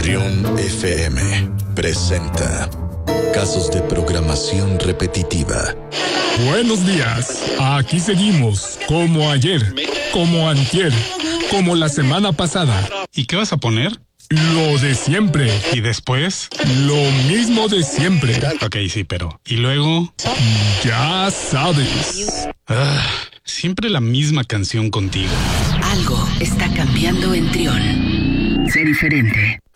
Trión FM presenta Casos de programación repetitiva. Buenos días, aquí seguimos, como ayer, como antier, como la semana pasada. ¿Y qué vas a poner? Lo de siempre. ¿Y después? Lo mismo de siempre. Ok, sí, pero... ¿Y luego? Ya sabes. Siempre la misma canción contigo. Algo está cambiando en Trión. Sé diferente.